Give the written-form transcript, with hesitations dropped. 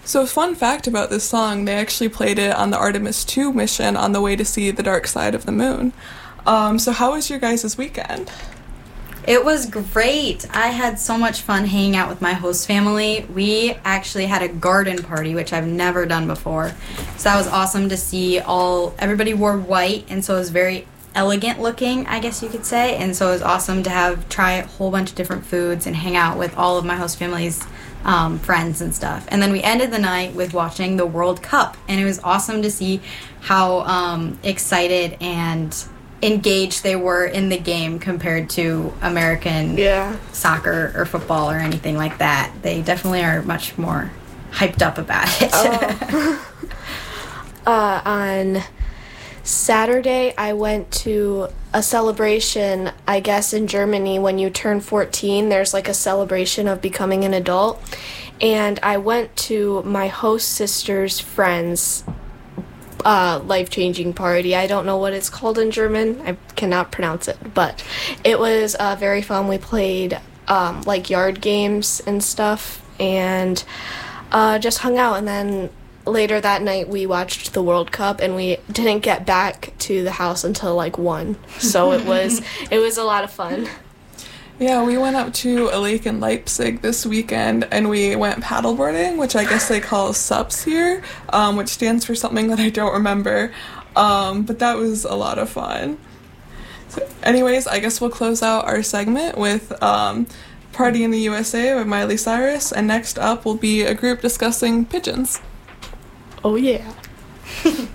So, fun fact about this song, they actually played it on the Artemis 2 mission on the way to see the dark side of the moon. So how was your guys' weekend? It was great. I had so much fun hanging out with my host family. We actually had a garden party, which I've never done before. So that was awesome to see everybody wore white, and so it was very elegant looking, I guess you could say. And so it was awesome to try a whole bunch of different foods and hang out with all of my host family's friends and stuff. And then we ended the night with watching the World Cup, and it was awesome to see how excited and engaged they were in the game compared to American soccer or football or anything like that. They definitely are much more hyped up about it. On Saturday, I went to a celebration, I guess in Germany, when you turn 14, there's like a celebration of becoming an adult. And I went to my host sister's friend's life-changing party. I don't know what it's called in German. I cannot pronounce it, but it was very fun. We played like yard games and stuff, and just hung out. And then later that night we watched the World Cup, and we didn't get back to the house until like 1. So it was a lot of fun. Yeah, we went up to a lake in Leipzig this weekend, and we went paddleboarding, which I guess they call SUPs here, which stands for something that I don't remember, but that was a lot of fun. So anyways, I guess we'll close out our segment with Party in the USA with Miley Cyrus, and next up will be a group discussing pigeons. Oh yeah.